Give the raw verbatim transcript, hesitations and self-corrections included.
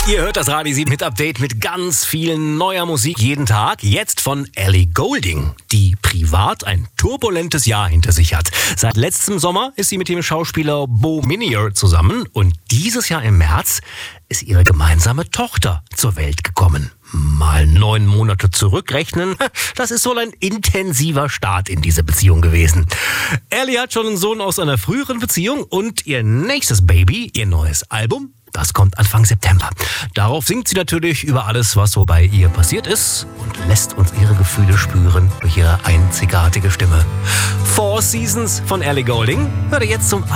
Ihr hört das Radio sieben Hit Update mit ganz viel neuer Musik jeden Tag. Jetzt von Ellie Goulding, die privat ein turbulentes Jahr hinter sich hat. Seit letztem Sommer ist sie mit dem Schauspieler Beau Minnier zusammen und dieses Jahr im März ist ihre gemeinsame Tochter zur Welt gekommen. Mal neun Monate zurückrechnen, das ist wohl ein intensiver Start in diese Beziehung gewesen. Ellie hat schon einen Sohn aus einer früheren Beziehung und ihr nächstes Baby, ihr neues Album, das kommt Anfang September. Darauf singt sie natürlich über alles, was so bei ihr passiert ist und lässt uns ihre Gefühle spüren durch ihre einzigartige Stimme. Four Seasons von Ellie Goulding hört ihr jetzt zum